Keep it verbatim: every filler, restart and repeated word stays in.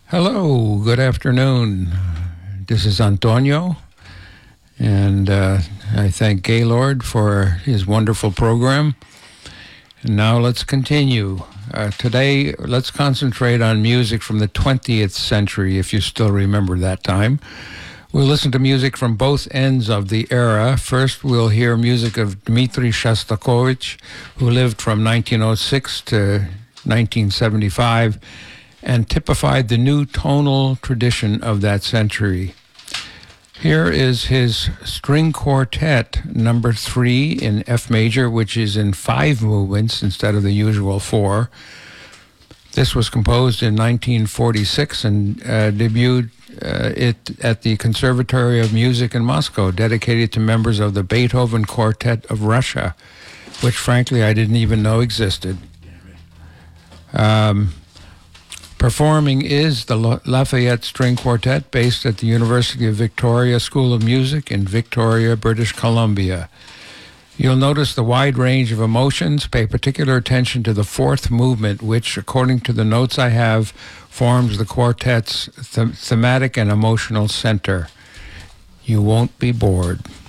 Hello, good afternoon. This is Antonio, and uh, I thank Gaylord for his wonderful program. And now let's continue. Uh, today, let's concentrate on music from the twentieth century, if you still remember that time. We'll listen to music from both ends of the era. First, we'll hear music of Dmitri Shostakovich, who lived from nineteen oh six to nineteen seventy-five, and typified the new tonal tradition of that century. Here is his string quartet number three in F major, which is in five movements instead of the usual four. This was composed in nineteen forty-six and uh, debuted uh, it at the Conservatory of Music in Moscow, dedicated to members of the Beethoven Quartet of Russia, which frankly I didn't even know existed. Um, Performing is the Lafayette String Quartet, based at the University of Victoria School of Music in Victoria, British Columbia. You'll notice the wide range of emotions. Pay particular attention to the fourth movement, which, according to the notes I have, forms the quartet's th- thematic and emotional center. You won't be bored.